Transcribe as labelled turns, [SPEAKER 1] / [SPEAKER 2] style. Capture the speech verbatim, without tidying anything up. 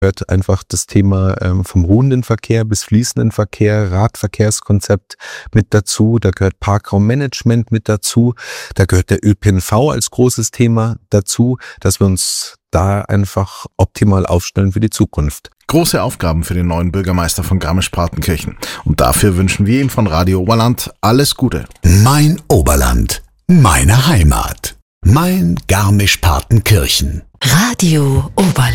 [SPEAKER 1] gehört einfach das Thema ähm, vom ruhenden Verkehr bis fließenden Verkehr, Radverkehrskonzept mit dazu, da gehört Parkraummanagement mit dazu, da gehört der Ö P N V als großes Thema dazu, dass wir uns da einfach optimal aufstellen für die Zukunft.
[SPEAKER 2] Große Aufgaben für den neuen Bürgermeister von Garmisch-Partenkirchen. Und dafür wünschen wir ihm von Radio Oberland alles Gute.
[SPEAKER 3] Mein Oberland, meine Heimat, mein Garmisch-Partenkirchen.
[SPEAKER 4] Radio Oberland.